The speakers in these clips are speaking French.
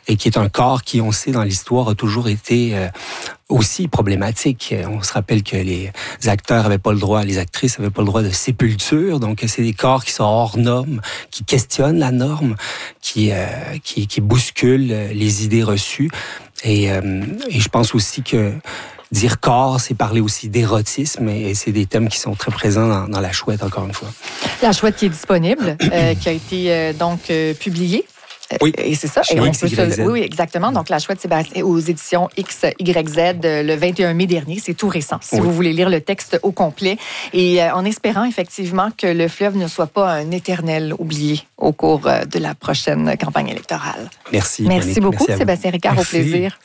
et qui est un corps qui, on sait, dans l'histoire, a toujours été aussi problématique. On se rappelle que les acteurs avaient pas le droit, les actrices avaient pas le droit de sépulture, donc c'est des corps qui sont hors normes, qui questionnent la norme, qui bousculent les idées reçues. Et je pense aussi que dire corps, c'est parler aussi d'érotisme, et c'est des thèmes qui sont très présents dans La Chouette, encore une fois. La Chouette qui est disponible, qui a été publiée. Oui. Et c'est ça. Et on peut oui, exactement. Donc, La Chouette, c'est aux éditions XYZ le 21 mai dernier. C'est tout récent, si vous voulez lire le texte au complet. Et en espérant, effectivement, que le fleuve ne soit pas un éternel oublié au cours de la prochaine campagne électorale. Merci. Merci beaucoup, Sébastien Ricard. Merci. Au plaisir.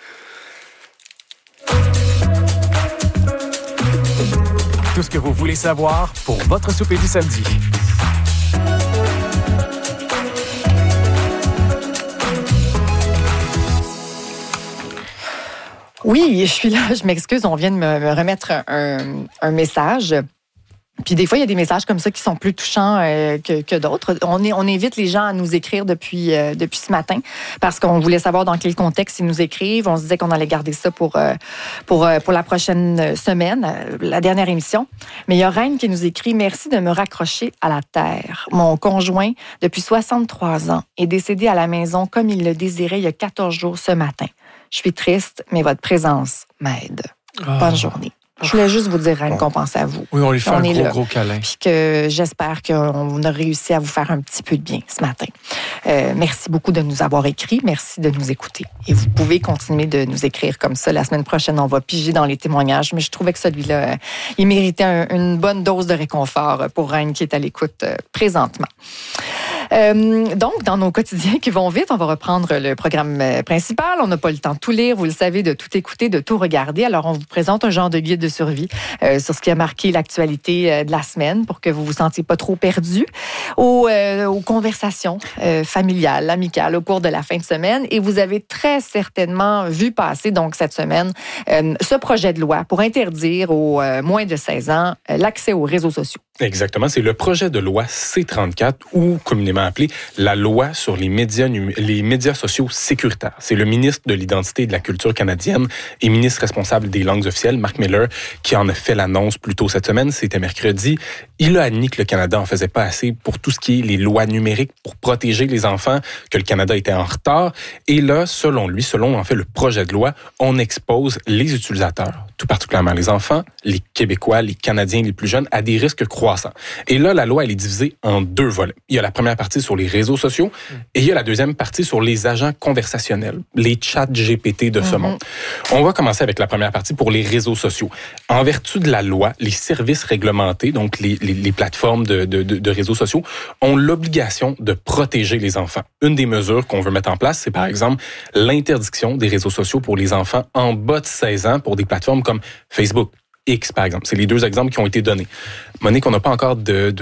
Tout ce que vous voulez savoir pour votre souper du samedi. Oui, je suis là. Je m'excuse, on vient de me remettre un message. Puis des fois, il y a des messages comme ça qui sont plus touchants que d'autres. On invite les gens à nous écrire depuis ce matin parce qu'on voulait savoir dans quel contexte ils nous écrivent. On se disait qu'on allait garder ça pour la prochaine semaine, la dernière émission. Mais il y a Reine qui nous écrit « Merci de me raccrocher à la terre. Mon conjoint, depuis 63 ans, est décédé à la maison comme il le désirait il y a 14 jours ce matin. Je suis triste, mais votre présence m'aide. Bonne journée. » Je voulais juste vous dire, Reine, qu'on pense à vous. Oui, on lui fait un gros câlin. Puis que j'espère qu'on a réussi à vous faire un petit peu de bien ce matin. Merci beaucoup de nous avoir écrit. Merci de nous écouter. Et vous pouvez continuer de nous écrire comme ça. La semaine prochaine, on va piger dans les témoignages. Mais je trouvais que celui-là, il méritait une bonne dose de réconfort pour Reine qui est à l'écoute présentement. Donc, dans nos quotidiens qui vont vite, on va reprendre le programme principal. On n'a pas le temps de tout lire, vous le savez, de tout écouter, de tout regarder. Alors, on vous présente un genre de guide de survie sur ce qui a marqué l'actualité de la semaine pour que vous vous sentiez pas trop perdu aux conversations familiales, amicales au cours de la fin de semaine. Et vous avez très certainement vu passer, donc, cette semaine, ce projet de loi pour interdire aux moins de 16 ans l'accès aux réseaux sociaux. Exactement, c'est le projet de loi C-34 ou communément appelé la loi sur les médias sociaux sécuritaires. C'est le ministre de l'Identité et de la Culture canadienne et ministre responsable des langues officielles, Mark Miller, qui en a fait l'annonce plus tôt cette semaine, c'était mercredi. Il a admis que le Canada en faisait pas assez pour tout ce qui est les lois numériques pour protéger les enfants, que le Canada était en retard. Et là, selon lui, selon en fait le projet de loi, on expose les utilisateurs, tout particulièrement les enfants, les Québécois, les Canadiens les plus jeunes, à des risques croissants. Et là, la loi, elle est divisée en deux volets. Il y a la première partie sur les réseaux sociaux et il y a la deuxième partie sur les agents conversationnels, les chats GPT de ce monde. On va commencer avec la première partie pour les réseaux sociaux. En vertu de la loi, les services réglementés, donc les plateformes de réseaux sociaux, ont l'obligation de protéger les enfants. Une des mesures qu'on veut mettre en place, c'est par exemple l'interdiction des réseaux sociaux pour les enfants en bas de 16 ans pour des plateformes comme Facebook, X, par exemple. C'est les deux exemples qui ont été donnés. Monique, on n'a pas encore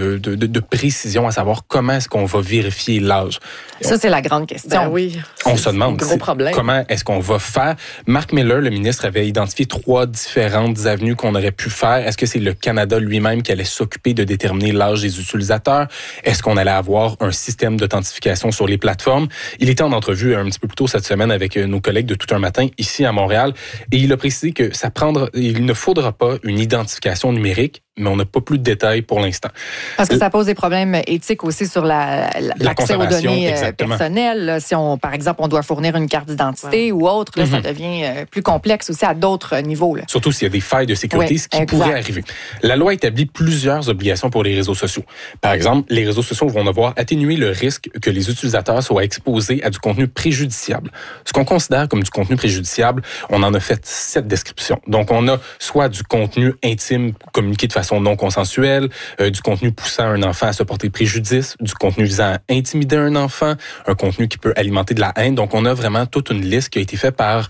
de précision à savoir comment est-ce qu'on va vérifier l'âge. Ça, c'est la grande question. Ben oui. On se demande comment est-ce qu'on va faire. Mark Miller, le ministre, avait identifié 3 différentes avenues qu'on aurait pu faire. Est-ce que c'est le Canada lui-même qui allait s'occuper de déterminer l'âge des utilisateurs? Est-ce qu'on allait avoir un système d'authentification sur les plateformes? Il était en entrevue un petit peu plus tôt cette semaine avec nos collègues de Tout un matin ici à Montréal et il a précisé que il ne faudra pas une identification numérique, mais on n'a pas plus de détails pour l'instant. Parce que ça pose des problèmes éthiques aussi sur l'accès aux données personnelles. Là, si par exemple, on doit fournir une carte d'identité ou autre, là, ça devient plus complexe aussi à d'autres niveaux. Là. Surtout s'il y a des failles de sécurité, ce qui pourrait arriver. La loi établit plusieurs obligations pour les réseaux sociaux. Par exemple, les réseaux sociaux vont devoir atténuer le risque que les utilisateurs soient exposés à du contenu préjudiciable. Ce qu'on considère comme du contenu préjudiciable, on en a fait 7 descriptions. Donc, on a soit du contenu intime communiqué de façon non consensuelle, du contenu poussant un enfant à se porter préjudice, du contenu visant à intimider un enfant, un contenu qui peut alimenter de la haine. Donc, on a vraiment toute une liste qui a été faite par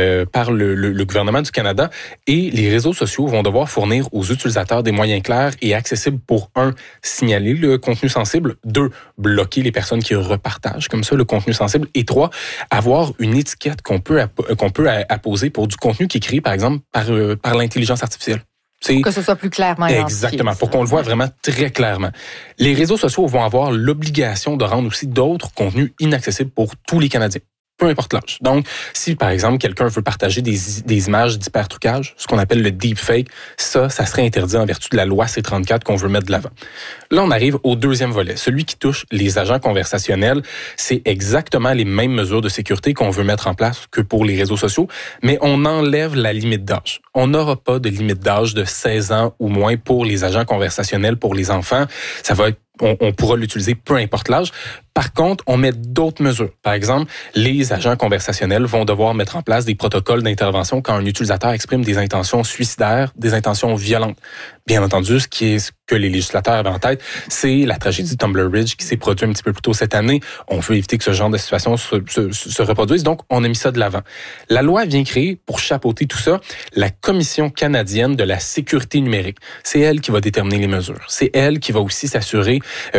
le gouvernement du Canada. Et les réseaux sociaux vont devoir fournir aux utilisateurs des moyens clairs et accessibles pour 1, signaler le contenu sensible, 2, bloquer les personnes qui repartagent comme ça le contenu sensible, et 3, avoir une étiquette qu'on peut apposer pour du contenu qui est créé, par exemple, par l'intelligence artificielle. Pour que ce soit plus clairement identifié. Exactement, pour qu'on le voit vraiment très clairement. Les réseaux sociaux vont avoir l'obligation de rendre aussi d'autres contenus inaccessibles pour tous les Canadiens. peu importe l'âge. Donc, si par exemple quelqu'un veut partager des images d'hypertrucage, ce qu'on appelle le deepfake, ça serait interdit en vertu de la loi C-34 qu'on veut mettre de l'avant. Là, on arrive au deuxième volet, celui qui touche les agents conversationnels. C'est exactement les mêmes mesures de sécurité qu'on veut mettre en place que pour les réseaux sociaux, mais on enlève la limite d'âge. On n'aura pas de limite d'âge de 16 ans ou moins pour les agents conversationnels pour les enfants. Ça va être on pourra l'utiliser peu importe l'âge. Par contre, on met d'autres mesures. Par exemple, les agents conversationnels vont devoir mettre en place des protocoles d'intervention quand un utilisateur exprime des intentions suicidaires, des intentions violentes. Bien entendu, ce que les législateurs avaient en tête, c'est la tragédie de Tumbler Ridge qui s'est produite un petit peu plus tôt cette année. On veut éviter que ce genre de situation se reproduise, donc on a mis ça de l'avant. La loi vient créer, pour chapeauter tout ça, la Commission canadienne de la sécurité numérique. C'est elle qui va déterminer les mesures. C'est elle qui va aussi s'assurer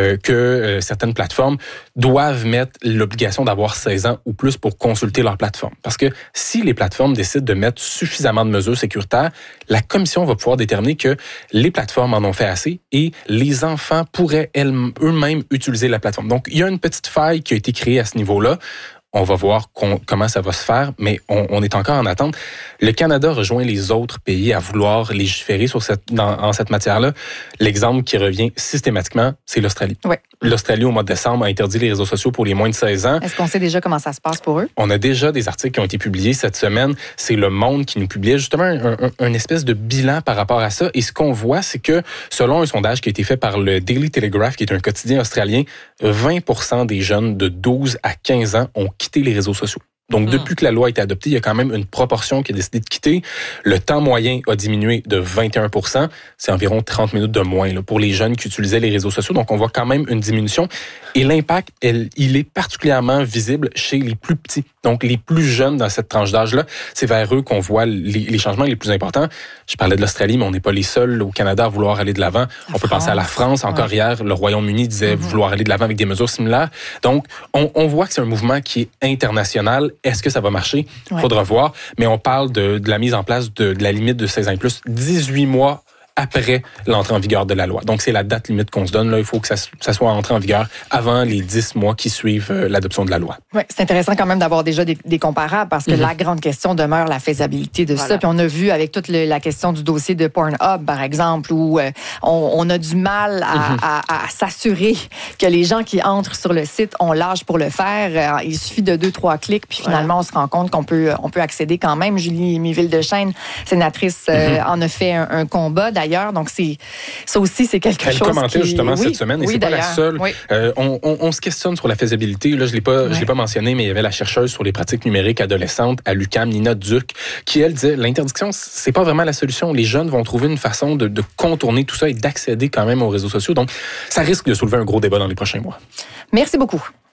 que certaines plateformes doivent mettre l'obligation d'avoir 16 ans ou plus pour consulter leur plateforme. Parce que si les plateformes décident de mettre suffisamment de mesures sécuritaires, la commission va pouvoir déterminer que les plateformes en ont fait assez et les enfants pourraient eux-mêmes utiliser la plateforme. Donc, il y a une petite faille qui a été créée à ce niveau-là. On va voir comment ça va se faire, mais on est encore en attente. Le Canada rejoint les autres pays à vouloir légiférer en cette matière-là. L'exemple qui revient systématiquement, c'est l'Australie. Ouais. L'Australie, au mois de décembre, a interdit les réseaux sociaux pour les moins de 16 ans. Est-ce qu'on sait déjà comment ça se passe pour eux? On a déjà des articles qui ont été publiés cette semaine. C'est Le Monde qui nous publiait justement un espèce de bilan par rapport à ça. Et ce qu'on voit, c'est que selon un sondage qui a été fait par le Daily Telegraph, qui est un quotidien australien, 20% des jeunes de 12 à 15 ans ont quitté les réseaux sociaux. Donc, depuis que la loi a été adoptée, il y a quand même une proportion qui a décidé de quitter. Le temps moyen a diminué de 21%. C'est environ 30 minutes de moins pour les jeunes qui utilisaient les réseaux sociaux. Donc, on voit quand même une diminution. Et l'impact, il est particulièrement visible chez les plus petits. Donc, les plus jeunes dans cette tranche d'âge-là, c'est vers eux qu'on voit les changements les plus importants. Je parlais de l'Australie, mais on n'est pas les seuls au Canada à vouloir aller de l'avant. On peut penser à la France. Encore hier, le Royaume-Uni disait vouloir aller de l'avant avec des mesures similaires. Donc, on voit que c'est un mouvement qui est international. Est-ce que ça va marcher? Il faudra voir. Mais on parle de la mise en place de la limite de 16 ans et plus, 18 mois après l'entrée en vigueur de la loi. Donc, c'est la date limite qu'on se donne. Là, il faut que ça soit entré en vigueur avant les 10 mois qui suivent l'adoption de la loi. Oui, c'est intéressant quand même d'avoir déjà des comparables parce que la grande question demeure la faisabilité de ça. Puis on a vu avec toute la question du dossier de Pornhub, par exemple, où on a du mal à s'assurer que les gens qui entrent sur le site ont l'âge pour le faire. Il suffit de 2-3 clics, puis finalement, on se rend compte qu'on peut accéder quand même. Julie Miville-Deschênes, sénatrice, en a fait un combat d'ailleurs. Donc, ça aussi, c'est quelque chose qui... Elle commentait justement cette semaine, et c'est pas la seule. Oui. On se questionne sur la faisabilité. Là, je l'ai pas mentionné, mais il y avait la chercheuse sur les pratiques numériques adolescentes à l'UQAM, Nina Duc, qui, elle, disait l'interdiction, c'est pas vraiment la solution. Les jeunes vont trouver une façon de contourner tout ça et d'accéder quand même aux réseaux sociaux. Donc, ça risque de soulever un gros débat dans les prochains mois. Merci beaucoup.